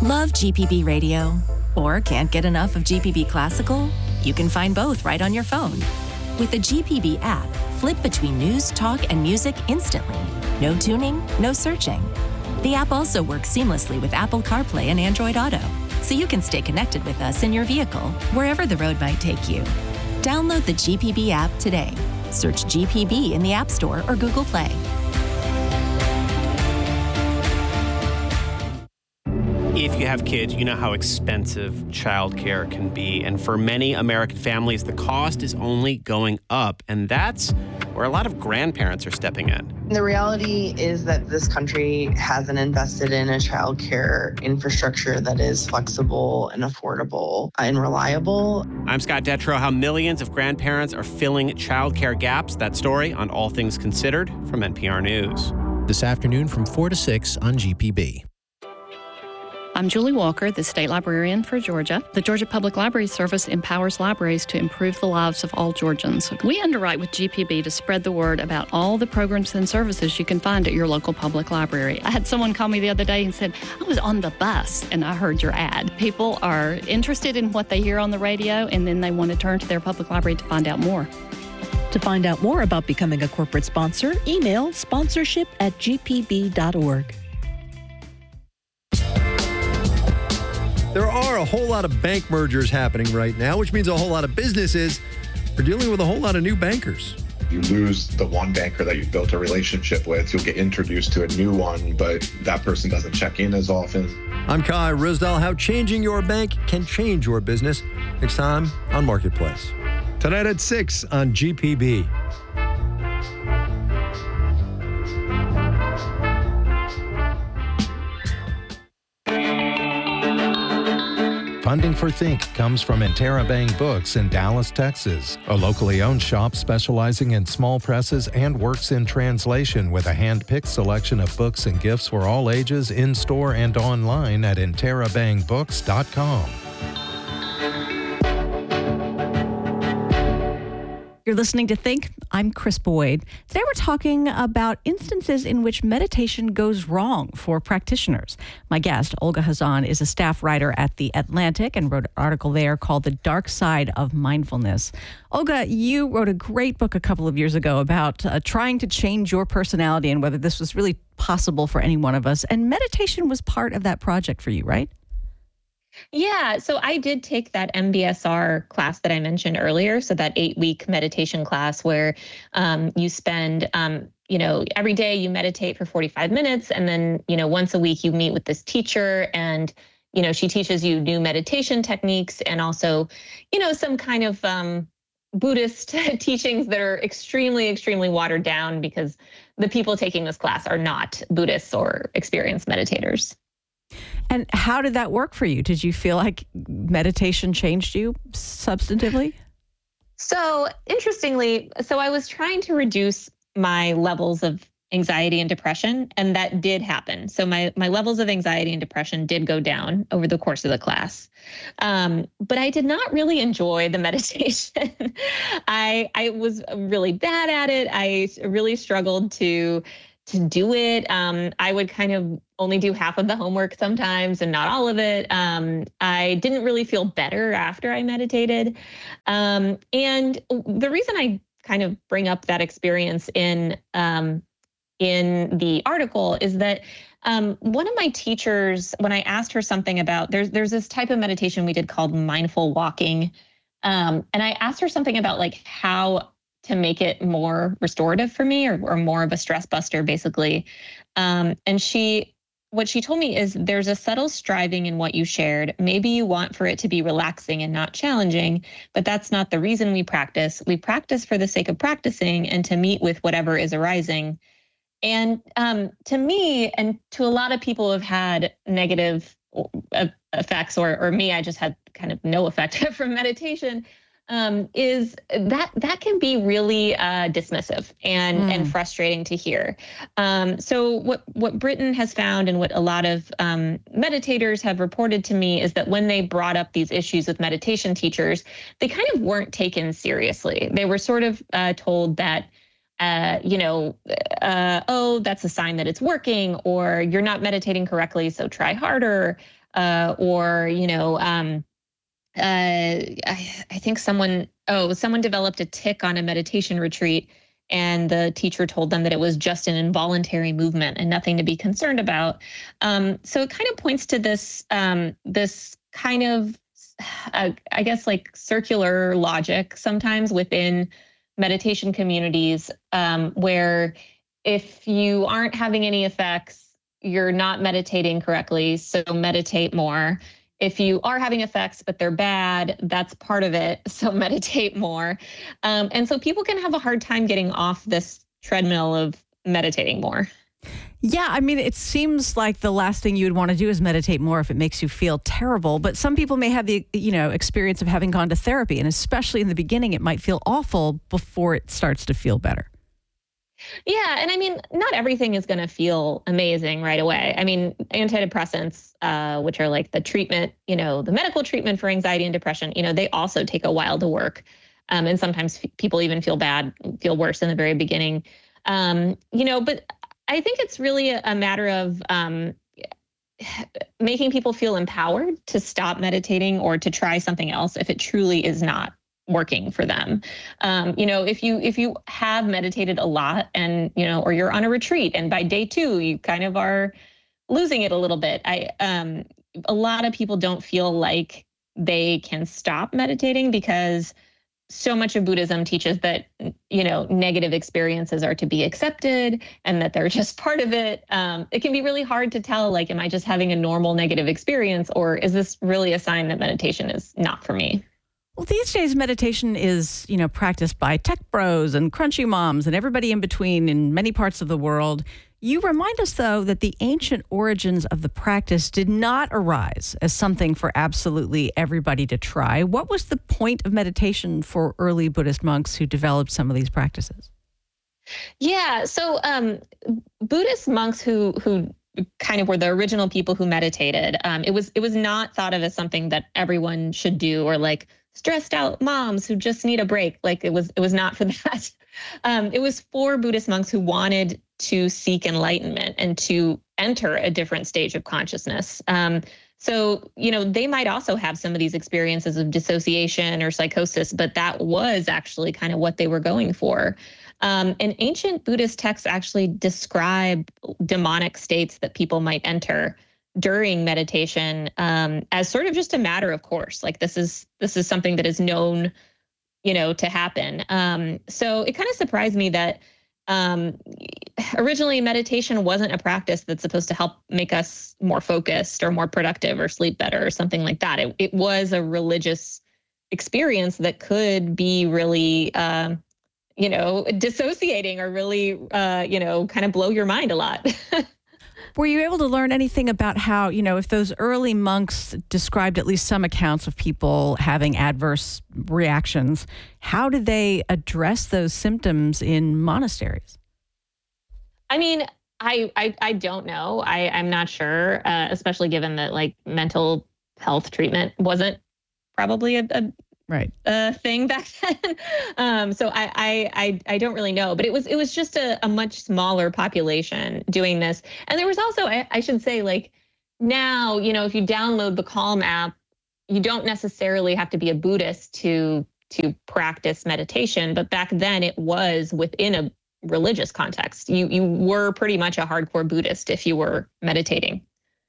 Love GPB Radio? Or can't get enough of GPB Classical? You can find both right on your phone. With the GPB app, flip between news, talk, and music instantly. No tuning, no searching. The app also works seamlessly with Apple CarPlay and Android Auto, so you can stay connected with us in your vehicle, wherever the road might take you. Download the GPB app today. Search GPB in the App Store or Google Play. If you have kids, you know how expensive childcare can be. And for many American families, the cost is only going up. And that's where a lot of grandparents are stepping in. The reality is that this country hasn't invested in a childcare infrastructure that is flexible and affordable and reliable. I'm Scott Detrow. How millions of grandparents are filling childcare gaps. That story on All Things Considered from NPR News. This afternoon from 4 to 6 on GPB. I'm Julie Walker, the state librarian for Georgia. The Georgia Public Library Service empowers libraries to improve the lives of all Georgians. We underwrite with GPB to spread the word about all the programs and services you can find at your local public library. I had someone call me the other day and said, I was on the bus and I heard your ad. People are interested in what they hear on the radio, and then they want to turn to their public library to find out more. To find out more about becoming a corporate sponsor, email sponsorship@gpb.org. There are a whole lot of bank mergers happening right now, which means a whole lot of businesses are dealing with a whole lot of new bankers. You lose the one banker that you've built a relationship with, you'll get introduced to a new one, but that person doesn't check in as often. I'm Kai Risdal. How changing your bank can change your business. Next time on Marketplace. Tonight at 6 on GPB. Funding for Think comes from Interabang Books in Dallas, Texas, a locally owned shop specializing in small presses and works in translation with a hand-picked selection of books and gifts for all ages in-store and online at interabangbooks.com. You're listening to Think. I'm Chris Boyd. Today we're talking about instances in which meditation goes wrong for practitioners. My guest, Olga Khazan, is a staff writer at The Atlantic and wrote an article there called The Dark Side of Mindfulness. Olga, you wrote a great book a couple of years ago about trying to change your personality and whether this was really possible for any one of us. And meditation was part of that project for you, right? Yeah, so I did take that MBSR class that I mentioned earlier. So that 8-week meditation class where you spend, every day you meditate for 45 minutes. And then, once a week you meet with this teacher and, she teaches you new meditation techniques and also, some kind of Buddhist teachings that are extremely, extremely watered down because the people taking this class are not Buddhists or experienced meditators. And how did that work for you? Did you feel like meditation changed you substantively? So interestingly, I was trying to reduce my levels of anxiety and depression, and that did happen. So my levels of anxiety and depression did go down over the course of the class. But I did not really enjoy the meditation. I was really bad at it. I really struggled to do it. I would kind of only do half of the homework sometimes and not all of it. I didn't really feel better after I meditated. And the reason I kind of bring up that experience in the article is that one of my teachers, when I asked her something about, there's this type of meditation we did called mindful walking. And I asked her something about like how to make it more restorative for me or more of a stress buster, basically. And what she told me is there's a subtle striving in what you shared. Maybe you want for it to be relaxing and not challenging, but that's not the reason we practice. We practice for the sake of practicing and to meet with whatever is arising. And to me, and to a lot of people who have had negative effects, or me, I just had kind of no effect from meditation, is that can be really dismissive and frustrating to hear. So what Britain has found and what a lot of meditators have reported to me is that when they brought up these issues with meditation teachers, they kind of weren't taken seriously. They were sort of told that oh, that's a sign that it's working, or you're not meditating correctly, so try harder, I think someone developed a tic on a meditation retreat, and the teacher told them that it was just an involuntary movement and nothing to be concerned about. So it kind of points to this kind of, I guess, like circular logic sometimes within meditation communities, where if you aren't having any effects, you're not meditating correctly, so meditate more. If you are having effects, but they're bad, that's part of it, so meditate more. And so people can have a hard time getting off this treadmill of meditating more. Yeah, I mean, it seems like the last thing you would want to do is meditate more if it makes you feel terrible. But some people may have the, experience of having gone to therapy, and especially in the beginning, it might feel awful before it starts to feel better. Yeah. And I mean, not everything is going to feel amazing right away. I mean, antidepressants, which are like the treatment, the medical treatment for anxiety and depression, they also take a while to work. And sometimes people even feel worse in the very beginning. But I think it's really a matter of making people feel empowered to stop meditating or to try something else if it truly is not working for them. If you have meditated a lot and, or you're on a retreat and by day 2, you kind of are losing it a little bit. A lot of people don't feel like they can stop meditating because so much of Buddhism teaches that, negative experiences are to be accepted and that they're just part of it. It can be really hard to tell, like, am I just having a normal negative experience, or is this really a sign that meditation is not for me? Well, these days, meditation is, practiced by tech bros and crunchy moms and everybody in between in many parts of the world. You remind us, though, that the ancient origins of the practice did not arise as something for absolutely everybody to try. What was the point of meditation for early Buddhist monks who developed some of these practices? Yeah, so Buddhist monks who kind of were the original people who meditated, it was not thought of as something that everyone should do, or like stressed out moms who just need a break. Like it was not for that. It was for Buddhist monks who wanted to seek enlightenment and to enter a different stage of consciousness. So, they might also have some of these experiences of dissociation or psychosis, but that was actually kind of what they were going for. And ancient Buddhist texts actually describe demonic states that people might enter during meditation as sort of just a matter of course. Like this is something that is known, to happen. So it kind of surprised me that originally meditation wasn't a practice that's supposed to help make us more focused or more productive or sleep better or something like that. It was a religious experience that could be really, dissociating or really, kind of blow your mind a lot. Were you able to learn anything about how, if those early monks described at least some accounts of people having adverse reactions, how did they address those symptoms in monasteries? I mean, I don't know. I'm not sure, especially given that like mental health treatment wasn't probably a thing back then. So I don't really know, but it was just a much smaller population doing this. And there was also, I should say, like now, if you download the Calm app, you don't necessarily have to be a Buddhist to practice meditation. But back then it was within a religious context. You were pretty much a hardcore Buddhist if you were meditating.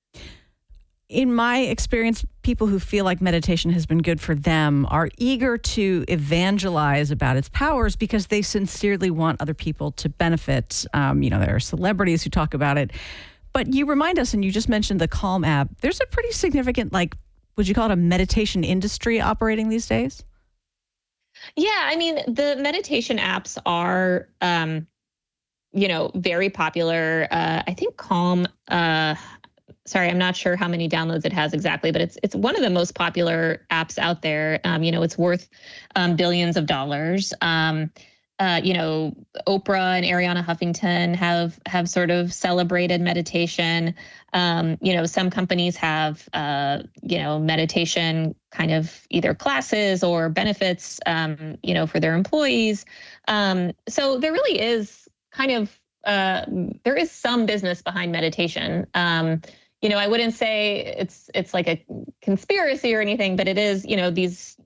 In my experience, people who feel like meditation has been good for them are eager to evangelize about its powers because they sincerely want other people to benefit. There are celebrities who talk about it. But you remind us, and you just mentioned the Calm app, there's a pretty significant, would you call it a meditation industry operating these days? Yeah, I mean, the meditation apps are, very popular. I think Calm... Sorry, I'm not sure how many downloads it has exactly, but it's one of the most popular apps out there. It's worth billions of dollars. Oprah and Ariana Huffington have sort of celebrated meditation. Some companies have, meditation kind of either classes or benefits, for their employees. So there really is kind of, there is some business behind meditation. I wouldn't say it's like a conspiracy or anything, but it is, these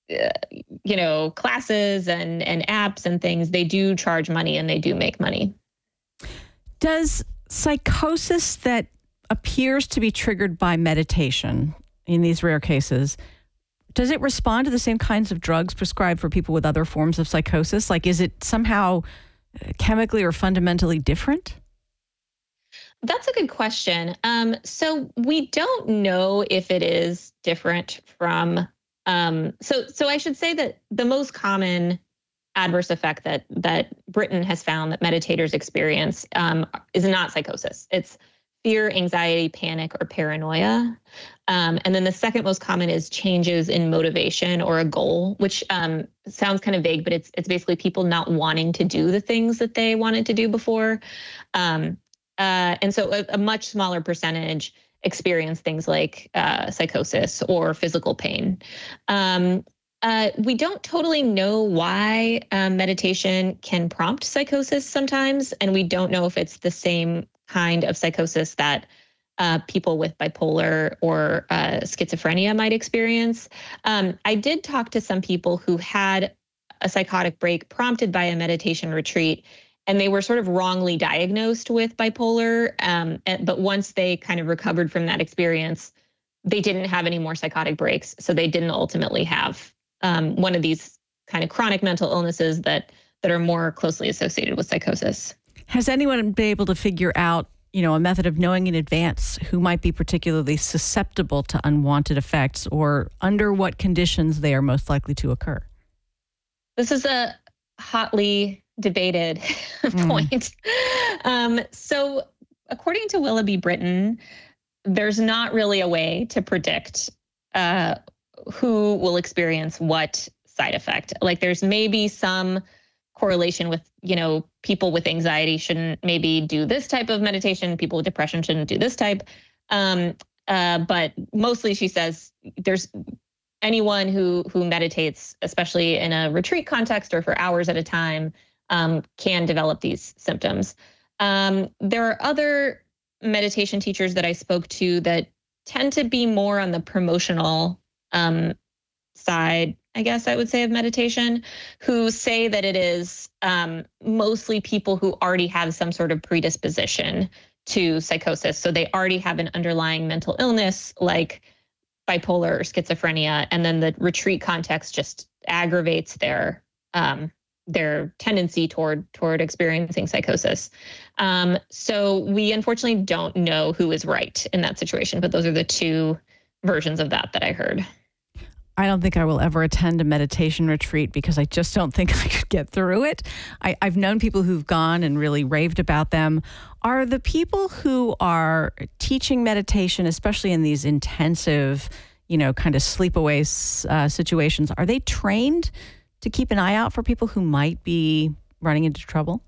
classes and apps and things, they do charge money and they do make money. Does psychosis that appears to be triggered by meditation in these rare cases, does it respond to the same kinds of drugs prescribed for people with other forms of psychosis? Like, is it somehow chemically or fundamentally different? That's a good question. So we don't know if it is different from. So I should say that the most common adverse effect that Britton has found that meditators experience is not psychosis. It's fear, anxiety, panic, or paranoia. And then the second most common is changes in motivation or a goal, which sounds kind of vague, but it's basically people not wanting to do the things that they wanted to do before. And so a much smaller percentage experience things like psychosis or physical pain. We don't totally know why meditation can prompt psychosis sometimes, and we don't know if it's the same kind of psychosis that people with bipolar or schizophrenia might experience. I did talk to some people who had a psychotic break prompted by a meditation retreat, and they were sort of wrongly diagnosed with bipolar. But once they kind of recovered from that experience, they didn't have any more psychotic breaks. So they didn't ultimately have one of these kind of chronic mental illnesses that are more closely associated with psychosis. Has anyone been able to figure out, a method of knowing in advance who might be particularly susceptible to unwanted effects, or under what conditions they are most likely to occur? This is a hotly debated point. So according to Willoughby Britton, there's not really a way to predict who will experience what side effect. Like, there's maybe some correlation with, people with anxiety shouldn't maybe do this type of meditation. People with depression shouldn't do this type. But mostly she says there's anyone who meditates, especially in a retreat context or for hours at a time, can develop these symptoms. There are other meditation teachers that I spoke to that tend to be more on the promotional side, I guess I would say, of meditation, who say that it is mostly people who already have some sort of predisposition to psychosis. So they already have an underlying mental illness like bipolar or schizophrenia, and then the retreat context just aggravates their tendency toward experiencing psychosis. So we unfortunately don't know who is right in that situation, but those are the two versions of that I heard. I don't think I will ever attend a meditation retreat because I just don't think I could get through it. I've known people who've gone and really raved about them. Are the people who are teaching meditation, especially in these intensive, kind of sleepaway situations, are they trained to keep an eye out for people who might be running into trouble?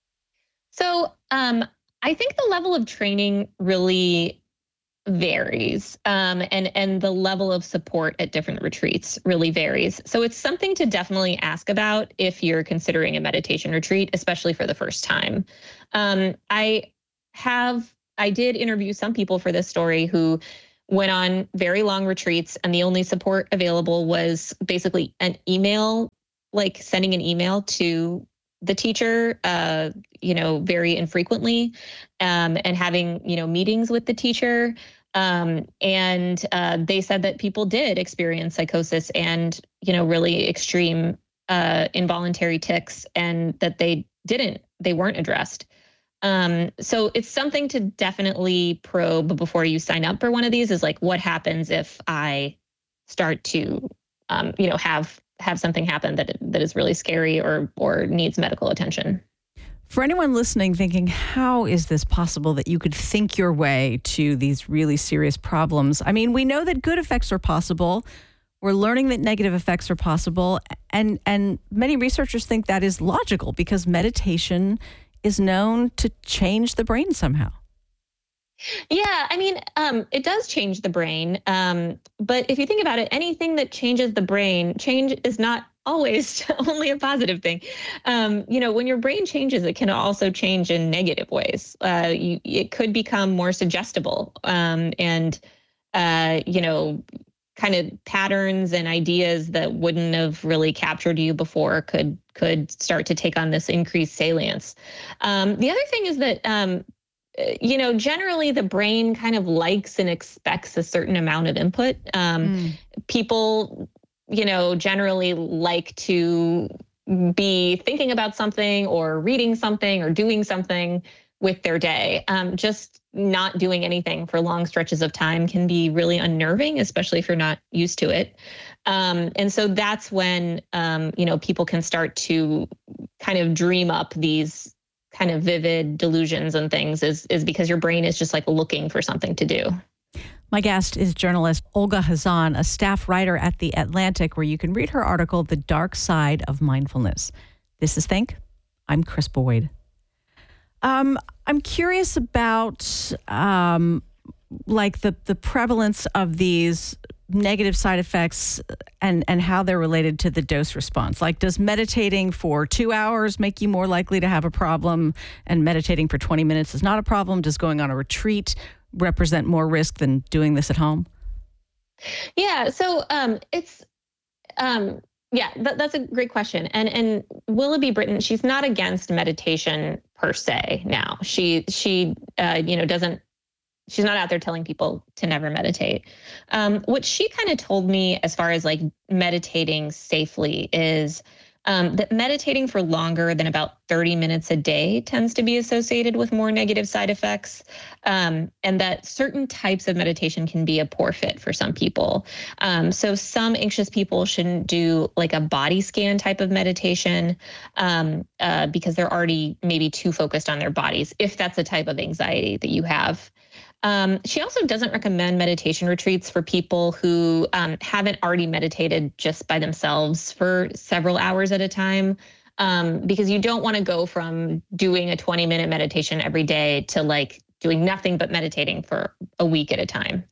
So I think the level of training really varies, and the level of support at different retreats really varies. So it's something to definitely ask about if you're considering a meditation retreat, especially for the first time. I did interview some people for this story who went on very long retreats, and the only support available was basically an email, like sending an email to the teacher, very infrequently, and having, meetings with the teacher. And they said that people did experience psychosis and, really extreme involuntary tics, and that they weren't addressed. So it's something to definitely probe before you sign up for one of these, is like, what happens if I start to, have something happen that is really scary or needs medical attention. For anyone listening thinking, how is this possible that you could think your way to these really serious problems? I mean, we know that good effects are possible. We're learning that negative effects are possible. And many researchers think that is logical because meditation is known to change the brain somehow. Yeah, I mean, it does change the brain. But if you think about it, anything that changes the brain, change is not always only a positive thing. When your brain changes, it can also change in negative ways. It could become more suggestible kind of patterns and ideas that wouldn't have really captured you before could start to take on this increased salience. The other thing is that generally the brain kind of likes and expects a certain amount of input. People, generally like to be thinking about something or reading something or doing something with their day. Just not doing anything for long stretches of time can be really unnerving, especially if you're not used to it. And so that's when, people can start to kind of dream up these kind of vivid delusions and things is because your brain is just like looking for something to do. My guest is journalist Olga Khazan, a staff writer at The Atlantic, where you can read her article, The Dark Side of Mindfulness. This is Think. I'm Chris Boyd. I'm curious about the prevalence of these negative side effects and how they're related to the dose response. Like, does meditating for 2 hours make you more likely to have a problem and meditating for 20 minutes is not a problem? Does going on a retreat represent more risk than doing this at home? Yeah, so that's a great question. And Willoughby Britton, she's not against meditation per se now. She doesn't, she's not out there telling people to never meditate. What she kind of told me as far as like meditating safely is that meditating for longer than about 30 minutes a day tends to be associated with more negative side effects, and that certain types of meditation can be a poor fit for some people. So some anxious people shouldn't do like a body scan type of meditation because they're already maybe too focused on their bodies, if that's the type of anxiety that you have. She also doesn't recommend meditation retreats for people who haven't already meditated just by themselves for several hours at a time, because you don't want to go from doing a 20-minute meditation every day to like doing nothing but meditating for a week at a time.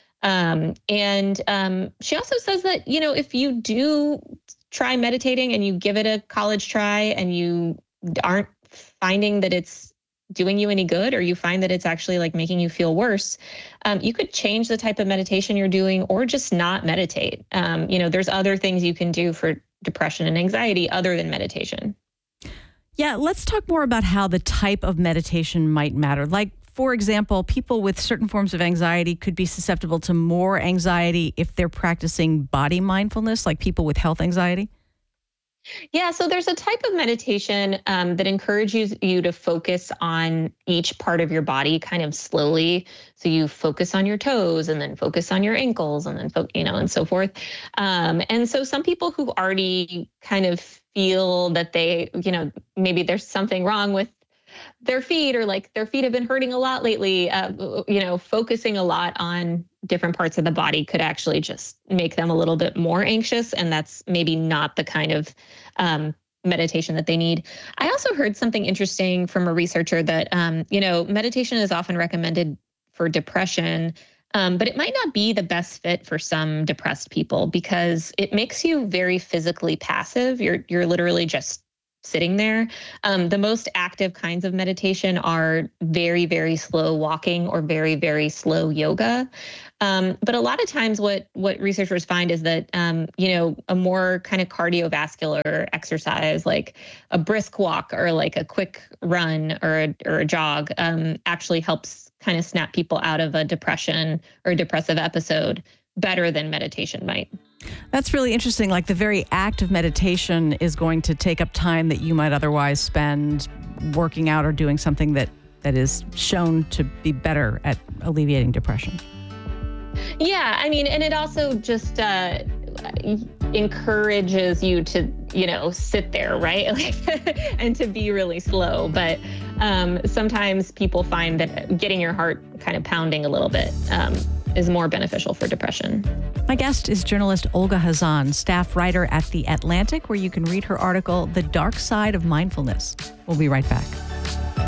And she also says that, if you do try meditating and you give it a college try and you aren't finding that it's doing you any good, or you find that it's actually like making you feel worse, you could change the type of meditation you're doing or just not meditate. There's other things you can do for depression and anxiety other than meditation. Yeah, let's talk more about how the type of meditation might matter. Like, for example, people with certain forms of anxiety could be susceptible to more anxiety if they're practicing body mindfulness, like people with health anxiety. Yeah, so there's a type of meditation that encourages you to focus on each part of your body kind of slowly. So you focus on your toes and then focus on your ankles and then, and so forth. And so some people who already kind of feel that they, maybe there's something wrong with their feet, or like their feet have been hurting a lot lately, focusing a lot on different parts of the body could actually just make them a little bit more anxious. And that's maybe not the kind of meditation that they need. I also heard something interesting from a researcher that, meditation is often recommended for depression, but it might not be the best fit for some depressed people because it makes you very physically passive. You're literally just sitting there. The most active kinds of meditation are very, very slow walking or very, very slow yoga. But a lot of times what researchers find is that, a more kind of cardiovascular exercise, like a brisk walk or like a quick run or a jog, actually helps kind of snap people out of a depression or a depressive episode better than meditation might. That's really interesting. Like, the very act of meditation is going to take up time that you might otherwise spend working out or doing something that is shown to be better at alleviating depression. Yeah, I mean, and it also just encourages you to, sit there, right? And to be really slow. But sometimes people find that getting your heart kind of pounding a little bit is more beneficial for depression. My guest is journalist Olga Khazan, staff writer at The Atlantic, where you can read her article, The Dark Side of Mindfulness. We'll be right back.